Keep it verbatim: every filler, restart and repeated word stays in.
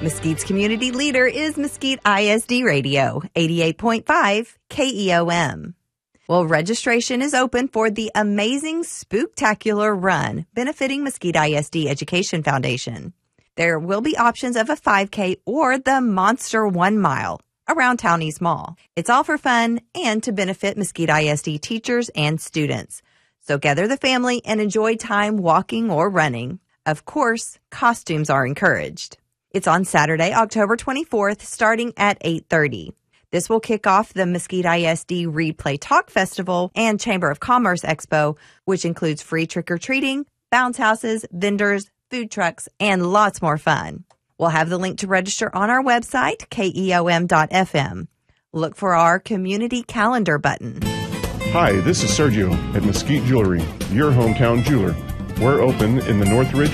Mesquite's community leader is Mesquite I S D Radio, eighty-eight point five K E O M. Well, registration is open for the Amazing Spooktacular Run, benefiting Mesquite I S D Education Foundation. There will be options of a five K or the Monster One Mile around Townies Mall. It's all for fun and to benefit Mesquite I S D teachers and students. So gather the family and enjoy time walking or running. Of course, costumes are encouraged. It's on Saturday, October twenty-fourth, starting at eight thirty. This will kick off the Mesquite I S D Read Play Talk Festival and Chamber of Commerce Expo, which includes free trick-or-treating, bounce houses, vendors, food trucks, and lots more fun. We'll have the link to register on our website, K E O M dot F M. Look for our community calendar button. Hi, this is Sergio at Mesquite Jewelry, your hometown jeweler. We're open in the Northridge